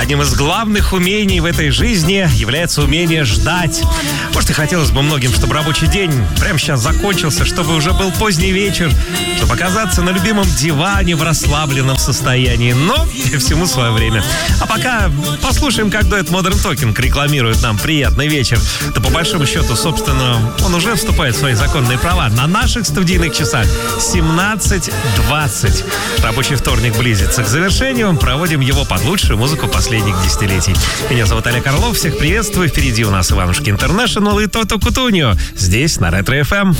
Одним из главных умений в этой жизни является умение ждать. Может, и хотелось бы многим, чтобы рабочий день прямо сейчас закончился, чтобы уже был поздний вечер, чтобы оказаться на любимом диване в расслабленном состоянии. Но всему свое время. А пока послушаем, как дуэт Modern Talking рекламирует нам приятный вечер. Да по большому счету, собственно, он уже вступает в свои законные права. На наших студийных часах 17:20. Рабочий вторник близится к завершению. Проводим его под лучшую музыку последних десятилетий. Меня зовут Олег Орлов. Всех приветствую. Впереди у нас Иванушки Интернешнл и Тото Кутуньо. Здесь на Ретро FM.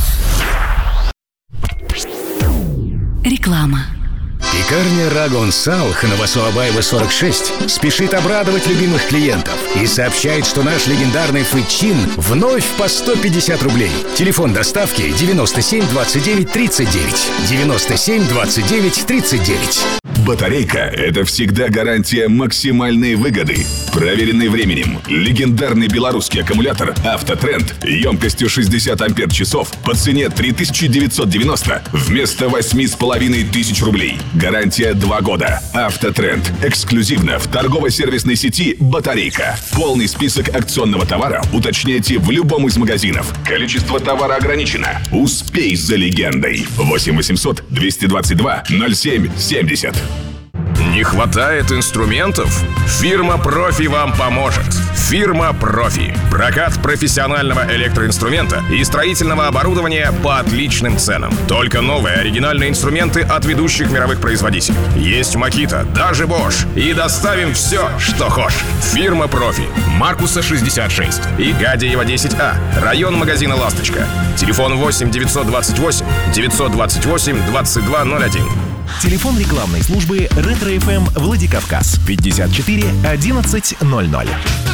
Реклама. Пекарня Рагон Салх на Васуабаева 46 спешит обрадовать любимых клиентов и сообщает, что наш легендарный фычин вновь по 150 рублей. Телефон доставки 97 29 39. 97 29 39. Батарейка – это всегда гарантия максимальной выгоды. Проверенный временем. Легендарный белорусский аккумулятор «Автотренд» емкостью 60 ампер-часов по цене 3990 вместо 8500 рублей. Гарантия 2 года. «Автотренд» эксклюзивно в торгово-сервисной сети «Батарейка». Полный список акционного товара уточняйте в любом из магазинов. Количество товара ограничено. Успей за легендой. 8 800 222 07 70. Не хватает инструментов? Фирма «Профи» вам поможет. Фирма «Профи». Прокат профессионального электроинструмента и строительного оборудования по отличным ценам. Только новые оригинальные инструменты от ведущих мировых производителей. Есть Makita, даже Bosch. И доставим все, что хочешь. Фирма «Профи». Маркуса 66 и Гадяева 10А. Район магазина «Ласточка». Телефон 8 928 928 2201. Телефон рекламной службы Ретро FM Владикавказ 54 11 00.